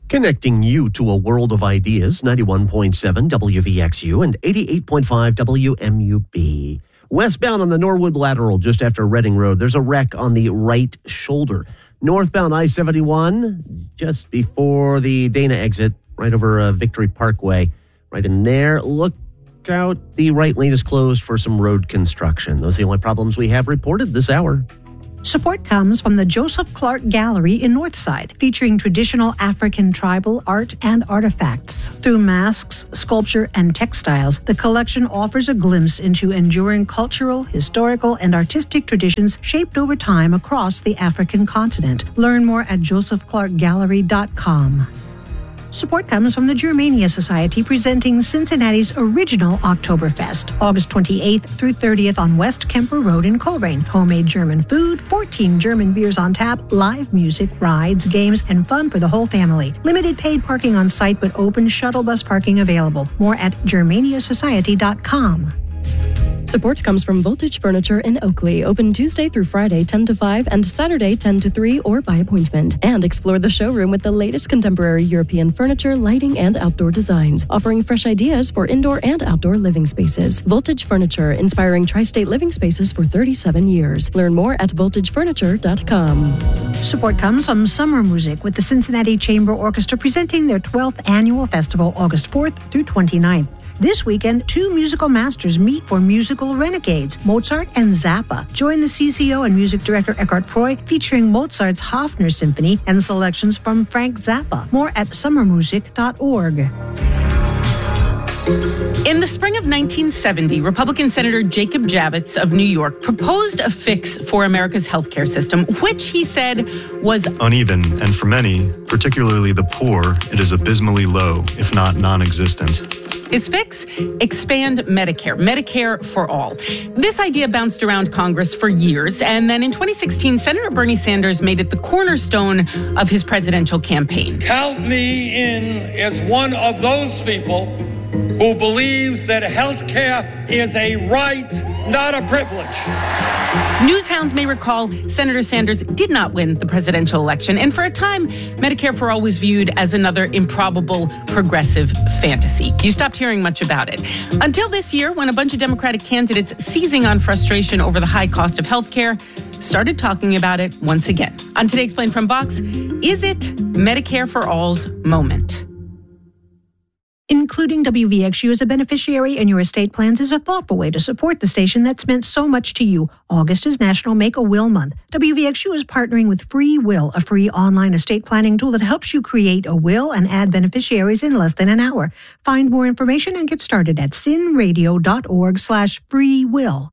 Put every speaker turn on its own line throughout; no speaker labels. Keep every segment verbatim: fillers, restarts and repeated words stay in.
Connecting you to a world of ideas, ninety-one point seven W V X U and eighty-eight point five W M U B. Westbound on the Norwood Lateral, just after Reading Road, there's a wreck on the right shoulder. Northbound I seventy-one, just before the Dana exit, right over uh, Victory Parkway. Right in there, look out, the right lane is closed for some road construction. Those are the only problems we have reported this hour.
Support comes from the Joseph Clark Gallery in Northside, featuring traditional African tribal art and artifacts. Through masks, sculpture, and textiles, the collection offers a glimpse into enduring cultural, historical, and artistic traditions shaped over time across the African continent. Learn more at joseph clark gallery dot com. Support comes from the Germania Society, presenting Cincinnati's original Oktoberfest, August twenty-eighth through thirtieth on West Kemper Road in Coleraine. Homemade German food, fourteen German beers on tap, live music, rides, games, and fun for the whole family. Limited paid parking on site, but open shuttle bus parking available. More at germania society dot com.
Support comes from Voltage Furniture in Oakley, open Tuesday through Friday ten to five and Saturday ten to three or by appointment. And explore the showroom with the latest contemporary European furniture, lighting, and outdoor designs, offering fresh ideas for indoor and outdoor living spaces. Voltage Furniture, inspiring tri-state living spaces for thirty-seven years. Learn more at voltage furniture dot com.
Support comes from Summer Music, with the Cincinnati Chamber Orchestra presenting their twelfth annual festival August fourth through twenty-ninth. This weekend, two musical masters meet for musical renegades, Mozart and Zappa. Join the C C O and music director Eckhart Proy, featuring Mozart's Hofner Symphony and selections from Frank Zappa. More at summer music dot org.
In the spring of nineteen seventy, Republican Senator Jacob Javits of New York proposed a fix for America's healthcare system, which he said was
uneven, and for many, particularly the poor, it is abysmally low, if not non-existent.
His fix? Expand Medicare. Medicare for all. This idea bounced around Congress for years, and then in twenty sixteen, Senator Bernie Sanders made it the cornerstone of his presidential campaign.
Count me in as one of those people who believes that health care is a right, not a privilege.
Newshounds may recall Senator Sanders did not win the presidential election, and for a time, Medicare for All was viewed as another improbable progressive fantasy. You stopped hearing much about it. Until this year, when a bunch of Democratic candidates seizing on frustration over the high cost of health care started talking about it once again. On Today Explained from Vox, is it Medicare for All's moment?
Including W V X U as a beneficiary in your estate plans is a thoughtful way to support the station that's meant so much to you. August is National Make a Will Month. W V X U is partnering with Free Will, a free online estate planning tool that helps you create a will and add beneficiaries in less than an hour. Find more information and get started at sinradio.org slash free will.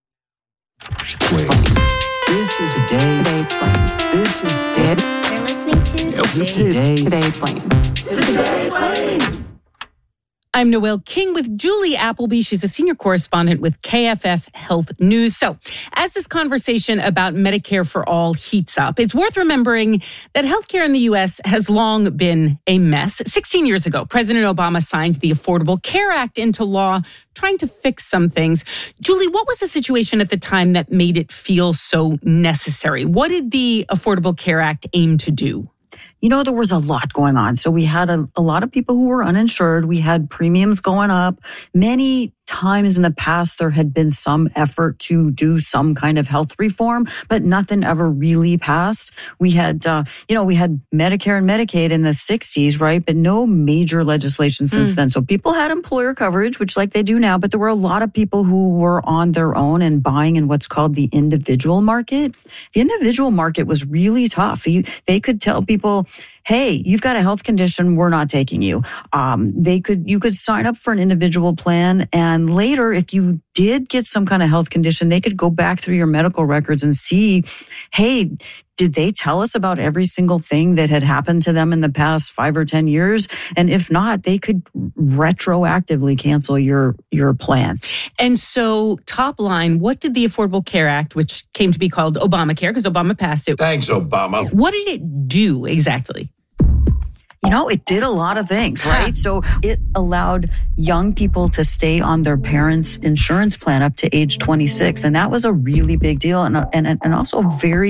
Wait. This is a day. Today Explained. This is dead.
You're listening to
Yep. This is day.
Today Explained.
Today Explained.
I'm Noelle King with Julie Appleby. She's a senior correspondent with K F F Health News. So as this conversation about Medicare for All heats up, it's worth remembering that healthcare in the U S has long been a mess. sixteen years ago, President Obama signed the Affordable Care Act into law, trying to fix some things. Julie, what was the situation at the time that made it feel so necessary? What did the Affordable Care Act aim to do?
You know, there was a lot going on. So we had a, a lot of people who were uninsured. We had premiums going up. Many times in the past, there had been some effort to do some kind of health reform, but nothing ever really passed. We had, uh, you know, we had Medicare and Medicaid in the sixties, right? But no major legislation since mm. then. So people had employer coverage, which like they do now, but there were a lot of people who were on their own and buying in what's called the individual market. The individual market was really tough. You, they could tell people, hey, you've got a health condition, we're not taking you. Um, they could, you could sign up for an individual plan, and later, if you did get some kind of health condition, they could go back through your medical records and see, hey, did they tell us about every single thing that had happened to them in the past five or ten years? And if not, they could retroactively cancel your, your plan.
And so, top line, what did the Affordable Care Act, which came to be called Obamacare, because Obama passed it.
Thanks, Obama.
What did it do exactly?
You know, it did a lot of things, right? So it allowed young people to stay on their parents' insurance plan up to age twenty-six. And that was a really big deal, and, and, and also a very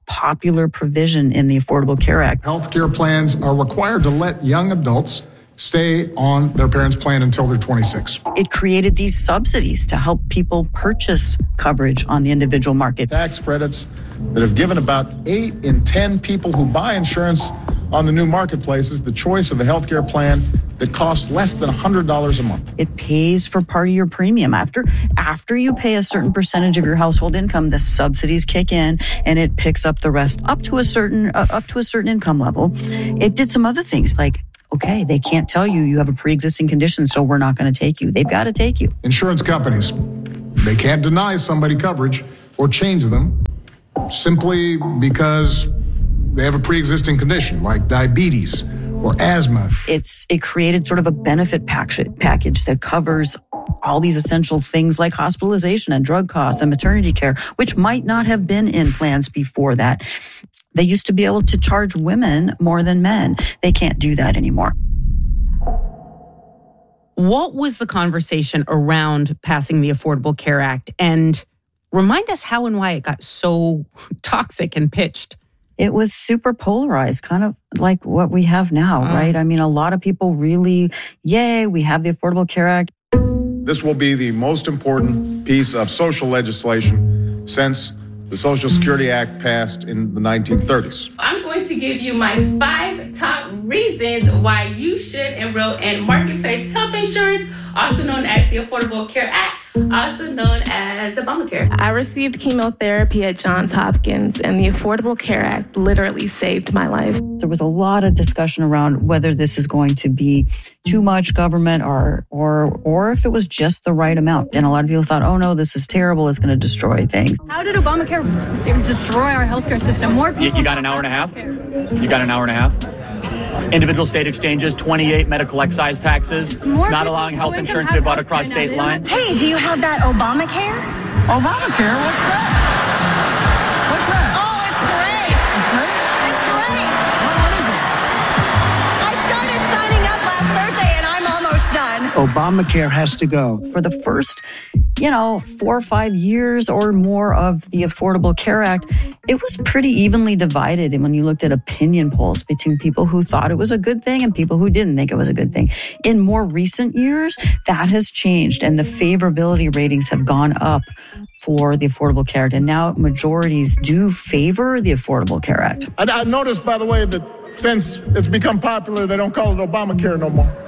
popular provision in the Affordable Care Act.
Healthcare plans are required to let young adults stay on their parents' plan until they're twenty-six.
It created these subsidies to help people purchase coverage on the individual market.
Tax credits that have given about eight in ten people who buy insurance on the new marketplaces the choice of a healthcare plan that costs less than one hundred dollars a month.
It pays for part of your premium. After after you pay a certain percentage of your household income, the subsidies kick in and it picks up the rest up to a certain uh, up to a certain income level. It did some other things like, okay, they can't tell you you have a pre-existing condition, so we're not going to take you. They've got to take you.
Insurance companies, they can't deny somebody coverage or change them simply because they have a pre-existing condition like diabetes or asthma.
It's it created sort of a benefit package package that covers all these essential things like hospitalization and drug costs and maternity care, which might not have been in plans before that. They used to be able to charge women more than men. They can't do that anymore.
What was the conversation around passing the Affordable Care Act? And remind us how and why it got so toxic and pitched.
It was super polarized, kind of like what we have now, uh, right? I mean, a lot of people really, yay, we have the Affordable Care Act.
This will be the most important piece of social legislation since the Social Security Act passed in the nineteen thirties.
I'm going to give you my five top reasons why you should enroll in Marketplace Health Insurance, also known as the Affordable Care Act, also known as Obamacare.
I received chemotherapy at Johns Hopkins, and the Affordable Care Act literally saved my life.
There was a lot of discussion around whether this is going to be too much government or or or if it was just the right amount. And a lot of people thought, oh no, this is terrible, it's going to destroy things.
How did Obamacare destroy our healthcare system? More people.
You, you got an hour and a half? You got an hour and a half? Individual state exchanges, twenty-eight medical excise taxes,
More
not allowing health insurance to be bought across state lines.
Hey, do you have that Obamacare?
Obamacare? What's that? What's that?
Oh, it's great.
It's great?
It's great.
What, what is it?
I started signing up last Thursday and I'm almost done.
Obamacare has to go.
For the first, you know, four or five years or more of the Affordable Care Act, it was pretty evenly divided. And when you looked at opinion polls between people who thought it was a good thing and people who didn't think it was a good thing. In more recent years, that has changed and the favorability ratings have gone up for the Affordable Care Act. And now majorities do favor the Affordable Care Act.
I, I noticed, by the way, that since it's become popular, they don't call it Obamacare no more.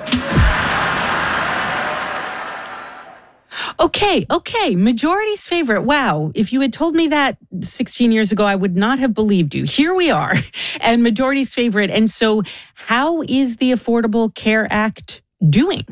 Okay, okay. Majority's favorite. Wow. If you had told me that sixteen years ago, I would not have believed you. Here we are. And majority's favorite. And so how is the Affordable Care Act doing?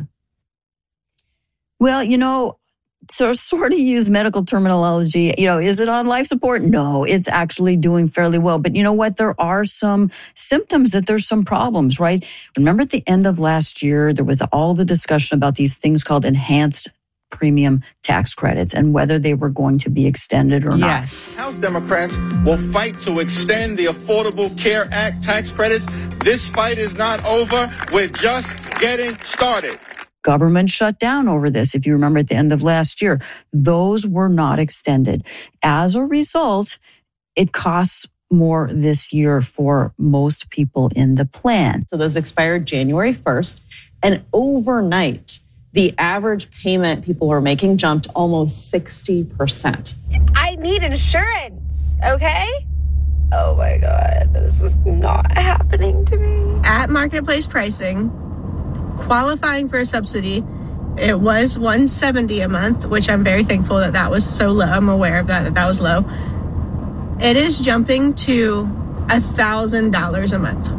Well, you know, so sort of use medical terminology. You know, is it on life support? No, it's actually doing fairly well. But you know what? There are some symptoms that there's some problems, right? Remember at the end of last year, there was all the discussion about these things called enhanced premium tax credits and whether they were going to be extended or not.
Yes.
House Democrats will fight to extend the Affordable Care Act tax credits. This fight is not over. We're just getting started.
Government shut down over this, if you remember at the end of last year. Those were not extended. As a result, it costs more this year for most people in the plan.
So those expired January first, and overnight, the average payment people were making jumped almost sixty percent.
I need insurance, okay? Oh my God, this is not happening to me.
At marketplace pricing, qualifying for a subsidy, it was one hundred seventy dollars a month, which I'm very thankful that that was so low. I'm aware of that, that that was low. It is jumping to one thousand dollars a month.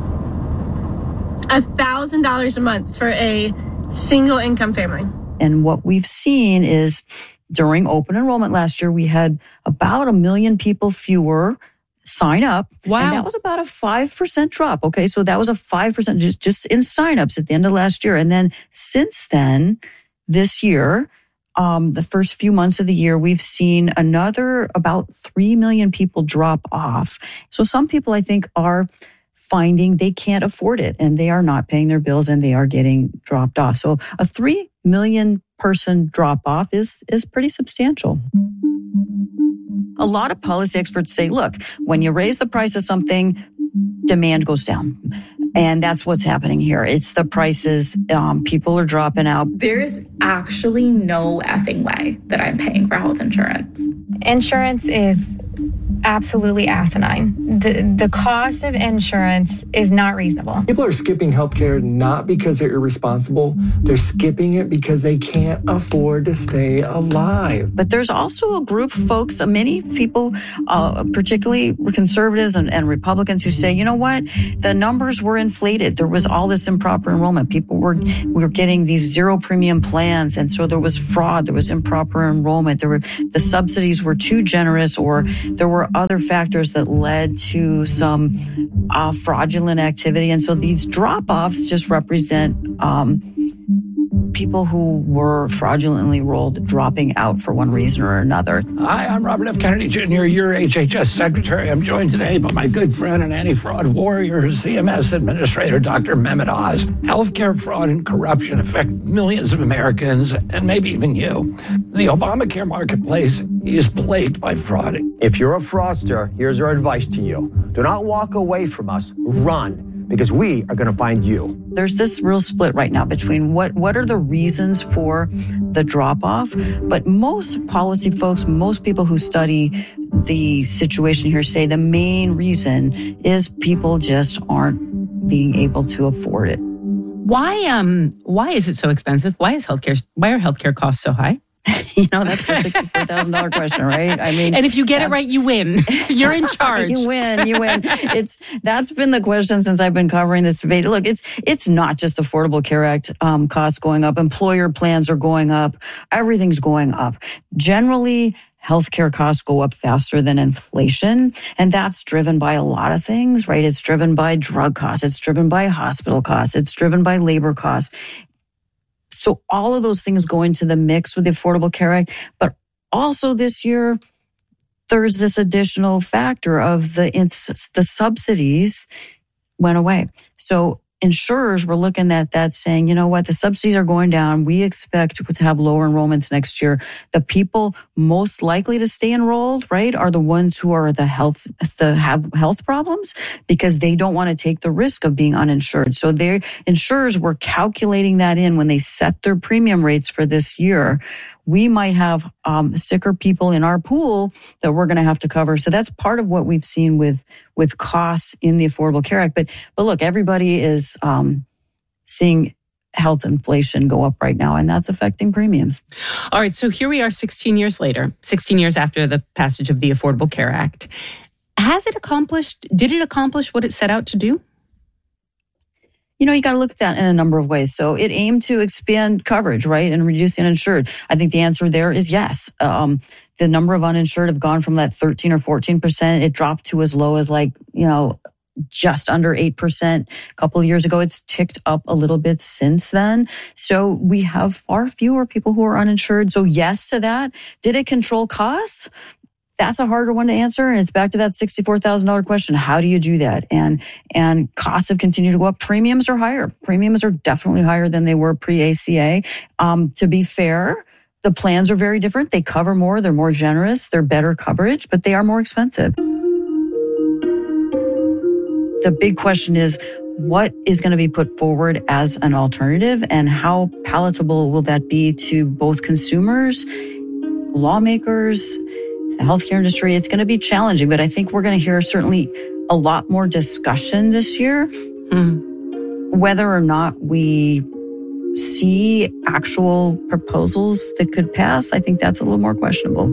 one thousand dollars a month for a single income family.
And what we've seen is during open enrollment last year, we had about a million people fewer sign up.
Wow.
And that was about a five percent drop. Okay. So that was a five percent just, just in signups at the end of last year. And then since then, this year, um, the first few months of the year, we've seen another about three million people drop off. So some people, I think, are finding they can't afford it and they are not paying their bills and they are getting dropped off. So a three million person drop off is, is pretty substantial. A lot of policy experts say, look, when you raise the price of something, demand goes down. And that's what's happening here. It's the prices. Um, people are dropping out.
There's actually no effing way that I'm paying for health insurance.
Insurance is absolutely asinine. The, the cost of insurance is not reasonable.
People are skipping healthcare not because they're irresponsible. They're skipping it because they can't afford to stay alive.
But there's also a group of folks, uh, many people, uh, particularly conservatives and, and Republicans, who say, you know what, the numbers were inflated. There was all this improper enrollment. People were, we were getting these zero premium plans. And so there was fraud. There was improper enrollment. There were, the subsidies were too generous, or there were other factors that led to some uh, fraudulent activity. And so these drop-offs just represent um, people who were fraudulently enrolled dropping out for one reason or another.
Hi, I'm Robert F. Kennedy Junior, your H H S Secretary. I'm joined today by my good friend and anti-fraud warrior, C M S Administrator, Doctor Mehmet Oz. Healthcare fraud and corruption affect millions of Americans, and maybe even you. The Obamacare marketplace is plagued by fraud.
If you're a fraudster, here's our advice to you. Do not walk away from us. Run. Because we are going to find you.
There's this real split right now between what, what are the reasons for the drop-off. But most policy folks, most people who study the situation here say the main reason is people just aren't being able to afford it.
Why, um, why is it so expensive? Why is healthcare, why are healthcare costs so high?
You know, that's the sixty-four thousand dollars question, right? I mean,
and if you get it right, you win. You're in charge.
You win. You win. It's that's been the question since I've been covering this debate. Look, it's it's not just Affordable Care Act um, costs going up. Employer plans are going up. Everything's going up. Generally, healthcare costs go up faster than inflation, and that's driven by a lot of things, right? It's driven by drug costs. It's driven by hospital costs. It's driven by labor costs. So all of those things go into the mix with the Affordable Care Act. But also this year, there's this additional factor of the the subsidies went away. So insurers were looking at that saying, you know what, the subsidies are going down. We expect to have lower enrollments next year. The people most likely to stay enrolled, right, are the ones who are the health, the have health problems because they don't want to take the risk of being uninsured. So their insurers were calculating that in when they set their premium rates for this year. We might have um, sicker people in our pool that we're going to have to cover. So that's part of what we've seen with with costs in the Affordable Care Act. But but look, everybody is um, seeing health inflation go up right now, and that's affecting premiums.
All right, so here we are sixteen years later, sixteen years after the passage of the Affordable Care Act. Has it accomplished, did it accomplish what it set out to do?
You know, you got to look at that in a number of ways. So it aimed to expand coverage, right, and reduce the uninsured. I think the answer there is yes. Um, the number of uninsured have gone from that thirteen or fourteen percent. It dropped to as low as like, you know, just under eight percent a couple of years ago. It's ticked up a little bit since then. So we have far fewer people who are uninsured. So yes to that. Did it control costs? That's a harder one to answer. And it's back to that sixty-four thousand dollars question. How do you do that? And and costs have continued to go up. Premiums are higher. Premiums are definitely higher than they were pre-A C A. Um, to be fair, the plans are very different. They cover more. They're more generous. They're better coverage, but they are more expensive. The big question is, what is going to be put forward as an alternative, and how palatable will that be to both consumers, lawmakers, the healthcare industry? It's going to be challenging, but I think we're going to hear certainly a lot more discussion this year. Mm. Whether or not we see actual proposals that could pass, I think that's a little more questionable.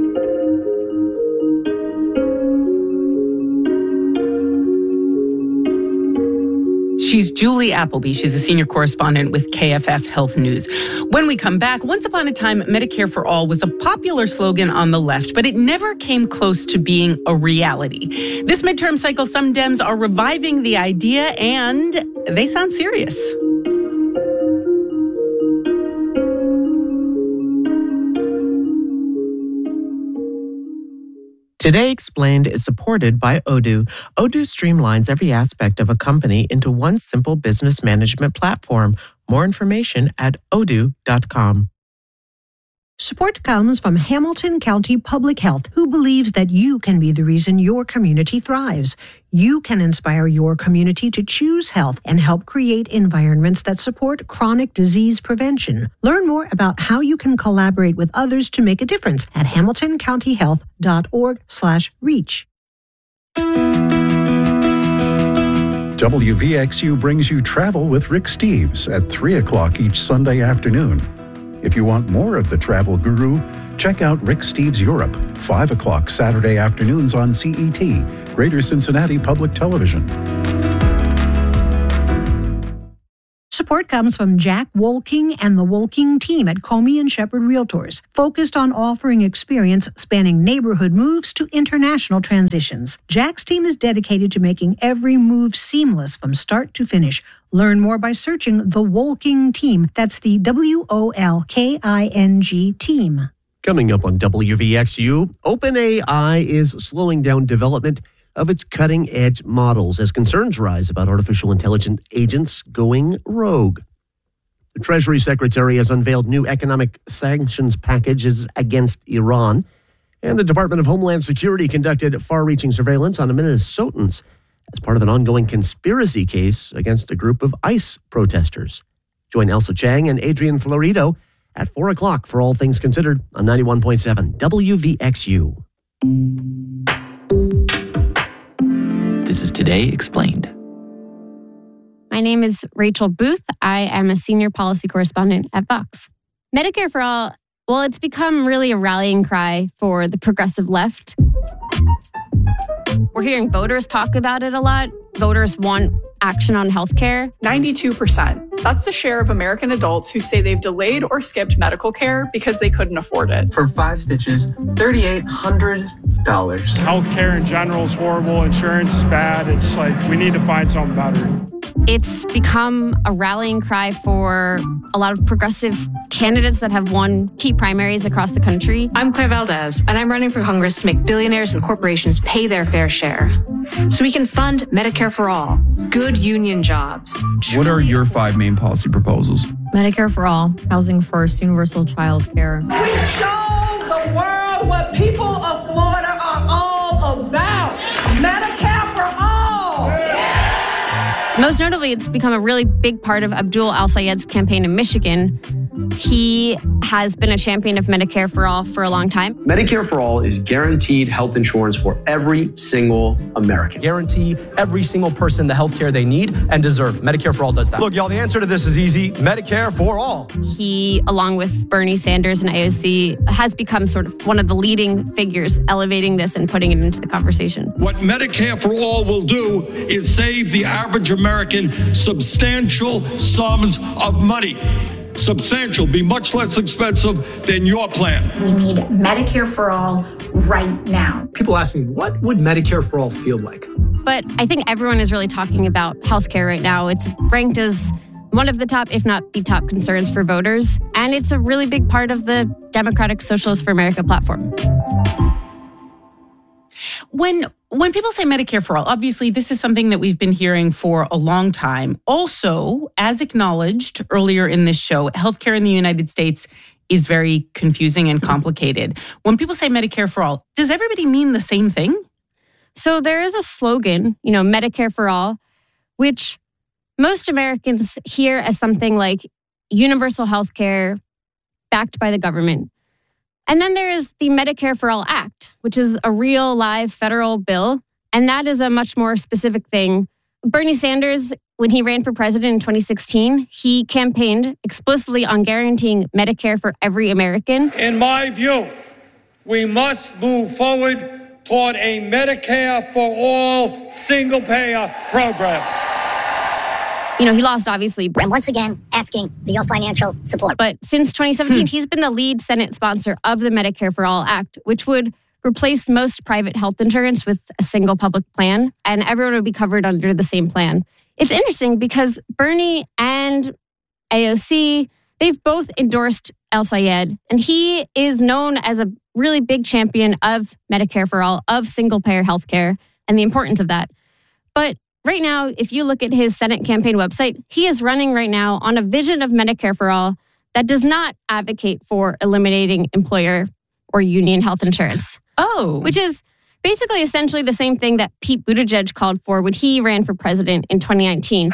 She's Julie Appleby. She's a senior correspondent with K F F Health News. When we come back, once upon a time, Medicare for All was a popular slogan on the left, but it never came close to being a reality. This midterm cycle, some Dems are reviving the idea, and they sound serious.
Today Explained is supported by Odoo. Odoo streamlines every aspect of a company into one simple business management platform. More information at odoo dot com.
Support comes from Hamilton County Public Health, who believes that you can be the reason your community thrives. You can inspire your community to choose health and help create environments that support chronic disease prevention. Learn more about how you can collaborate with others to make a difference at hamilton county health dot org slash reach.
W V X U brings you Travel with Rick Steves at three o'clock each Sunday afternoon. If you want more of the travel guru, check out Rick Steves Europe, five o'clock Saturday afternoons on C E T, Greater Cincinnati Public Television.
Support comes from Jack Wolking and the Wolking team at Comey and Shepherd Realtors, focused on offering experience spanning neighborhood moves to international transitions. Jack's team is dedicated to making every move seamless from start to finish. Learn more by searching the Wolking team. That's the W O L K I N G team.
Coming up on W V X U, OpenAI is slowing down development of its cutting-edge models as concerns rise about artificial intelligence agents going rogue. The Treasury Secretary has unveiled new economic sanctions packages against Iran, and the Department of Homeland Security conducted far-reaching surveillance on Minnesotans as part of an ongoing conspiracy case against a group of ICE protesters. Join Elsa Chang and Adrian Florido at four o'clock for All Things Considered on ninety-one point seven W V X U.
This is Today Explained.
My name is Rachel Booth. I am a senior policy correspondent at Vox. Medicare for All, well, it's become really a rallying cry for the progressive left. We're hearing voters talk about it a lot. Voters want action on healthcare.
ninety-two percent. That's the share of American adults who say they've delayed or skipped medical care because they couldn't afford it.
For five stitches, three thousand eight hundred dollars.
Healthcare in general is horrible. Insurance is bad. It's like we need to find something better.
It's become a rallying cry for a lot of progressive candidates that have won key primaries across the country.
I'm Claire Valdez, and I'm running for Congress to make billionaires and corporations pay their fair share so we can fund Medicare for all, good union jobs.
What are your five main policy proposals?
Medicare for all, housing first, universal child care.
We show the world what people of Florida are all about. Medicare for all.
Most notably, it's become a really big part of Abdul Al-Sayed's campaign in Michigan. He has been a champion of Medicare for all for a long time.
Medicare for all is guaranteed health insurance for every single American.
Guarantee every single person the health care they need and deserve. Medicare for all does that. Look, y'all, the answer to this is easy. Medicare for all.
He, along with Bernie Sanders and A O C, has become sort of one of the leading figures elevating this and putting it into the conversation.
What Medicare for all will do is save the average American substantial sums of money. Substantial, be much less expensive than your plan.
We need Medicare for all right now.
People ask me, what would Medicare for all feel like?
But I think everyone is really talking about healthcare right now. It's ranked as one of the top, if not the top, concerns for voters. And it's a really big part of the Democratic Socialists for America platform.
When when people say Medicare for all, obviously this is something that we've been hearing for a long time. Also, as acknowledged earlier in this show, healthcare in the United States is very confusing and complicated. When people say Medicare for all, does everybody mean the same thing?
So there is a slogan, you know, Medicare for all, which most Americans hear as something like universal health care backed by the government. And then there is the Medicare for All Act, which is a real live federal bill. And that is a much more specific thing. Bernie Sanders, when he ran for president in twenty sixteen, he campaigned explicitly on guaranteeing Medicare for every American.
In my view, we must move forward toward a Medicare for all single-payer program.
You know, he lost, obviously.
And once again, asking for your financial support.
But since twenty seventeen, hmm. he's been the lead Senate sponsor of the Medicare for All Act, which would replace most private health insurance with a single public plan, and everyone would be covered under the same plan. It's interesting because Bernie and A O C, they've both endorsed Al-Sayed, and he is known as a really big champion of Medicare for All, of single-payer health care, and the importance of that. But right now, if you look at his Senate campaign website, he is running right now on a vision of Medicare for all that does not advocate for eliminating employer or union health insurance.
Oh.
Which is basically essentially the same thing that Pete Buttigieg called for when he ran for president in twenty nineteen.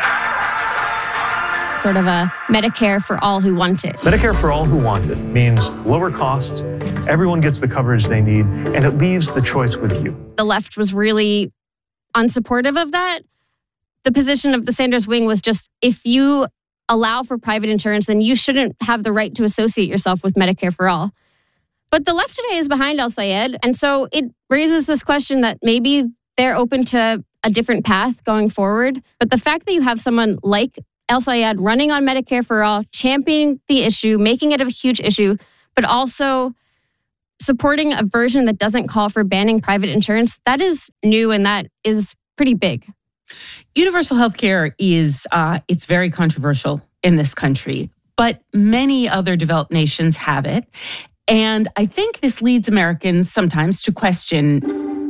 Sort of a Medicare for all who want it.
Medicare for all who want it means lower costs, everyone gets the coverage they need, and it leaves the choice with you.
The left was really unsupportive of that. The position of the Sanders wing was just, if you allow for private insurance, then you shouldn't have the right to associate yourself with Medicare for all. But the left today is behind El-Sayed, and so it raises this question that maybe they're open to a different path going forward. But the fact that you have someone like El-Sayed running on Medicare for all, championing the issue, making it a huge issue, but also supporting a version that doesn't call for banning private insurance, that is new and that is pretty big.
Universal health care is, uh, it's very controversial in this country, but many other developed nations have it. And I think this leads Americans sometimes to question,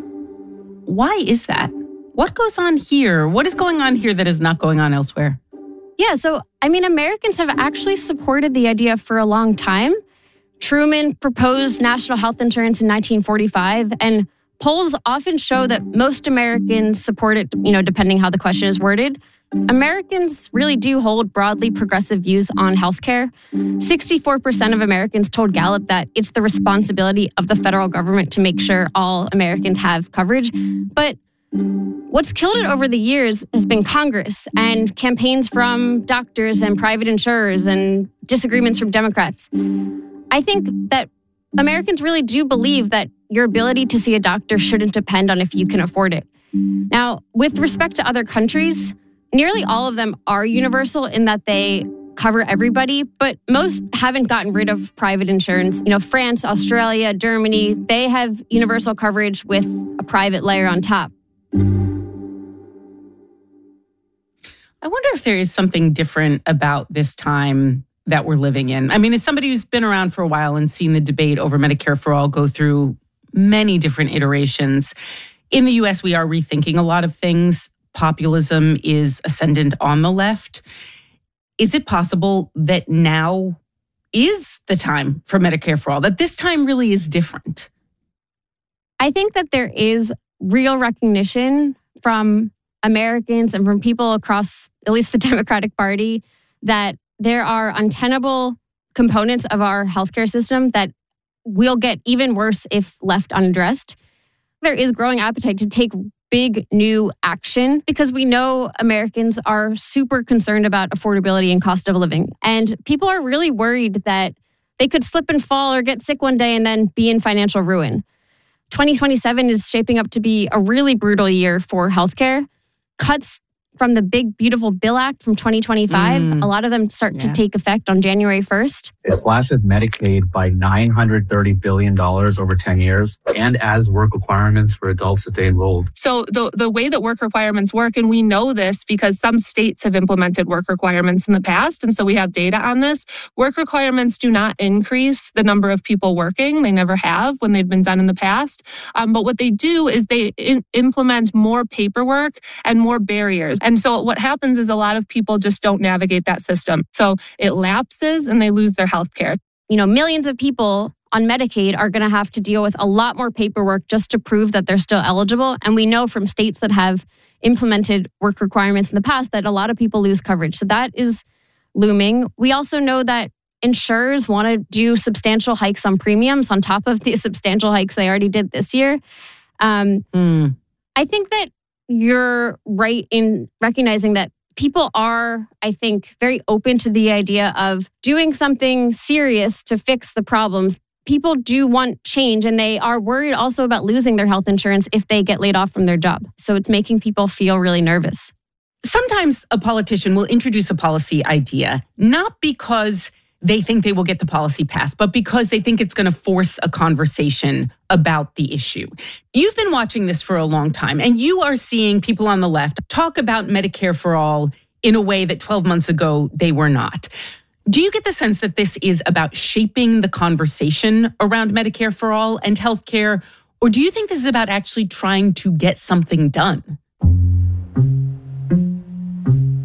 why is that? What goes on here? What is going on here that is not going on elsewhere?
Yeah, so, I mean, Americans have actually supported the idea for a long time. Truman proposed national health insurance in nineteen forty-five, and polls often show that most Americans support it, you know, depending how the question is worded. Americans really do hold broadly progressive views on healthcare. sixty-four percent of Americans told Gallup that it's the responsibility of the federal government to make sure all Americans have coverage. But what's killed it over the years has been Congress and campaigns from doctors and private insurers and disagreements from Democrats. I think that Americans really do believe that your ability to see a doctor shouldn't depend on if you can afford it. Now, with respect to other countries, nearly all of them are universal in that they cover everybody, but most haven't gotten rid of private insurance. You know, France, Australia, Germany, they have universal coverage with a private layer on top.
I wonder if there is something different about this time that we're living in. I mean, as somebody who's been around for a while and seen the debate over Medicare for all go through many different iterations, in the U S, we are rethinking a lot of things. Populism is ascendant on the left. Is it possible that now is the time for Medicare for all, that this time really is different?
I think that there is real recognition from Americans and from people across at least the Democratic Party that there are untenable components of our healthcare system that will get even worse if left unaddressed. There is growing appetite to take big new action because we know Americans are super concerned about affordability and cost of living. And people are really worried that they could slip and fall or get sick one day and then be in financial ruin. twenty twenty-seven is shaping up to be a really brutal year for healthcare. Cuts from the big, beautiful Bill Act from twenty twenty-five, mm. a lot of them start yeah. to take effect on January first.
It slashes Medicaid by nine hundred thirty billion dollars over ten years and adds work requirements for adults that they enrolled.
So the, the way that work requirements work, and we know this because some states have implemented work requirements in the past, and so we have data on this, work requirements do not increase the number of people working. They never have when they've been done in the past. Um, but what they do is they in, implement more paperwork and more barriers. And so what happens is a lot of people just don't navigate that system. So it lapses and they lose their health care.
You know, millions of people on Medicaid are going to have to deal with a lot more paperwork just to prove that they're still eligible. And we know from states that have implemented work requirements in the past that a lot of people lose coverage. So that is looming. We also know that insurers want to do substantial hikes on premiums on top of the substantial hikes they already did this year. Um, mm. I think that you're right in recognizing that people are, I think, very open to the idea of doing something serious to fix the problems. People do want change, and they are worried also about losing their health insurance if they get laid off from their job. So it's making people feel really nervous.
Sometimes a politician will introduce a policy idea, not because they think they will get the policy passed, but because they think it's going to force a conversation about the issue. You've been watching this for a long time, and you are seeing people on the left talk about Medicare for all in a way that twelve months ago they were not. Do you get the sense that this is about shaping the conversation around Medicare for all and healthcare, or do you think this is about actually trying to get something done?
I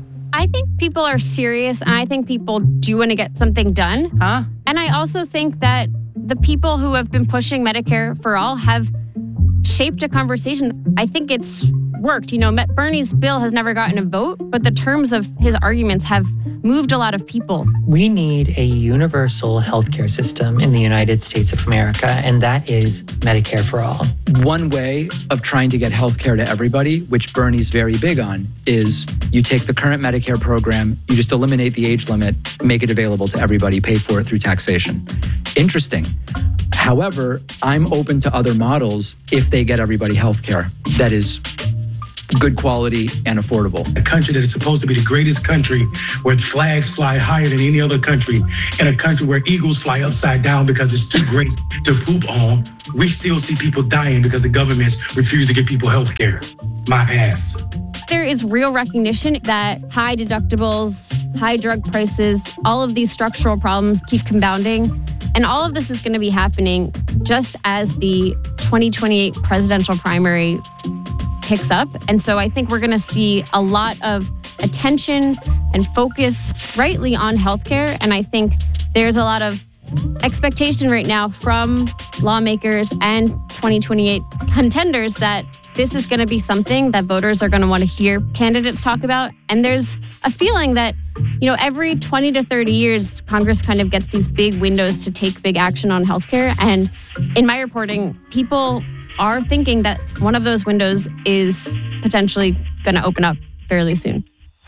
I think people are serious, and I think people do want to get something done.
Huh?
And I also think that the people who have been pushing Medicare for All have shaped a conversation. I think it's worked. You know, Bernie's bill has never gotten a vote, but the terms of his arguments have moved a lot of people.
We need a universal healthcare system in the United States of America, and that is Medicare for All.
One way of trying to get healthcare to everybody, which Bernie's very big on, is you take the current Medicare program, you just eliminate the age limit, make it available to everybody, pay for it through taxation. Interesting. However, I'm open to other models if they get everybody healthcare that is good quality and affordable.
A country that is supposed to be the greatest country, where flags fly higher than any other country, and a country where eagles fly upside down because it's too great to poop on, we still see people dying because the governments refuse to give people health care. My ass.
There is real recognition that high deductibles, high drug prices, all of these structural problems keep compounding. And all of this is going to be happening just as the twenty twenty-eight presidential primary picks up. And so I think we're going to see a lot of attention and focus rightly on healthcare. And I think there's a lot of expectation right now from lawmakers and twenty twenty-eight contenders that this is going to be something that voters are going to want to hear candidates talk about. And there's a feeling that, you know, every twenty to thirty years, Congress kind of gets these big windows to take big action on healthcare. And in my reporting, people are thinking that one of those windows is potentially going to open up fairly soon.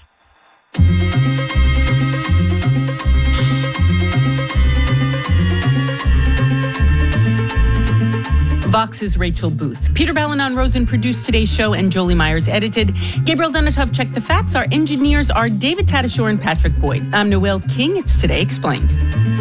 Vox's Rachel Booth. Peter Balanon-Rosen produced today's show, and Jolie Myers edited. Gabriel Donatov checked the facts. Our engineers are David Tadashore and Patrick Boyd. I'm Noelle King. It's Today Explained.